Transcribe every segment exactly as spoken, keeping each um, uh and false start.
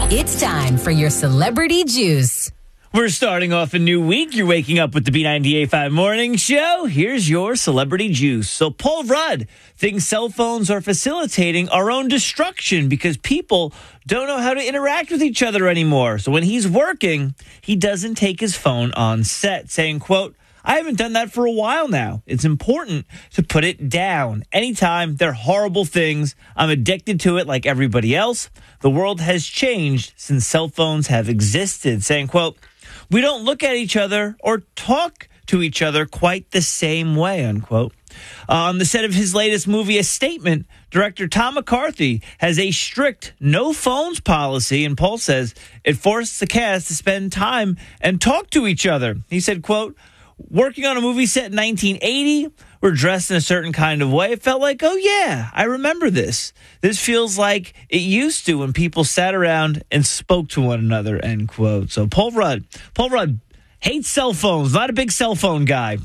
It's time for your Celebrity Juice. We're starting off a new week. You're waking up with the B ninety-eight point five Morning Show. Here's your Celebrity Juice. So Paul Rudd thinks cell phones are facilitating our own destruction because people don't know how to interact with each other anymore. So when he's working, he doesn't take his phone on set, saying, quote, I haven't done that for a while now. It's important to put it down. Anytime there are horrible things, I'm addicted to it like everybody else. The world has changed since cell phones have existed, saying, quote, we don't look at each other or talk to each other quite the same way, unquote. Uh, on the set of his latest movie, A Statement, director Tom McCarthy has a strict no phones policy, and Paul says it forced the cast to spend time and talk to each other. He said, quote, working on a movie set in nineteen eighty, we're dressed in a certain kind of way. It felt like, oh, yeah, I remember this. This feels like it used to when people sat around and spoke to one another, end quote. So Paul Rudd, Paul Rudd hates cell phones, not a big cell phone guy.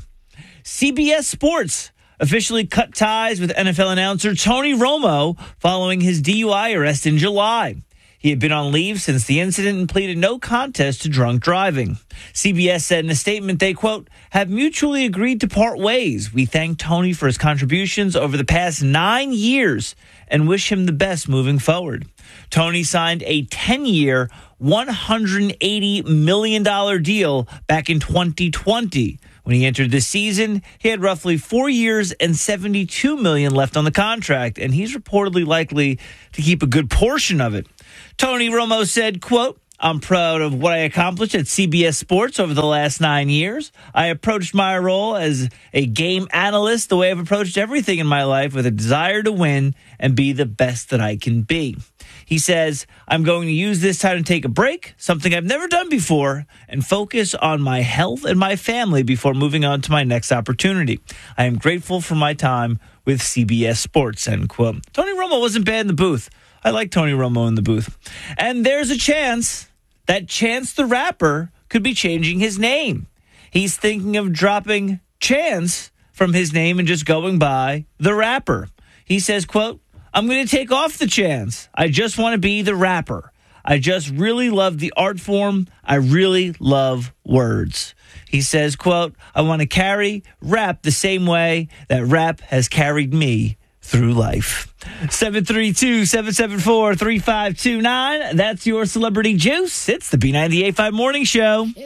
C B S Sports officially cut ties with N F L announcer Tony Romo following his D U I arrest in July. He had been on leave since the incident and pleaded no contest to drunk driving. C B S said in a statement they, quote, have mutually agreed to part ways. We thank Tony for his contributions over the past nine years and wish him the best moving forward. Tony signed a ten-year, one hundred eighty million dollars deal back in twenty twenty. When he entered the season, he had roughly four years and seventy-two million dollars left on the contract, and he's reportedly likely to keep a good portion of it. Tony Romo said, quote, I'm proud of what I accomplished at C B S Sports over the last nine years. I approached my role as a game analyst the way I've approached everything in my life, with a desire to win and be the best that I can be. He says, I'm going to use this time to take a break, something I've never done before, and focus on my health and my family before moving on to my next opportunity. I am grateful for my time with C B S Sports, end quote. Tony Romo wasn't bad in the booth. I like Tony Romo in the booth. And there's a chance that Chance the Rapper could be changing his name. He's thinking of dropping Chance from his name and just going by The Rapper. He says, quote, I'm going to take off the Chance. I just want to be The Rapper. I just really love the art form. I really love words. He says, quote, I want to carry rap the same way that rap has carried me through life. seven three two, seven seven four, three five two nine. That's your Celebrity Juice. It's the B ninety-eight point five Morning Show.